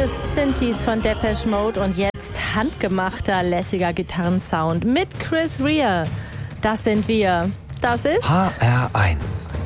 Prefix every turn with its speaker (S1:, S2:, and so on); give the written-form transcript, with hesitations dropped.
S1: Synthes von Depeche Mode und jetzt handgemachter, lässiger Gitarrensound mit Chris Rea. Das sind wir. Das ist
S2: HR1.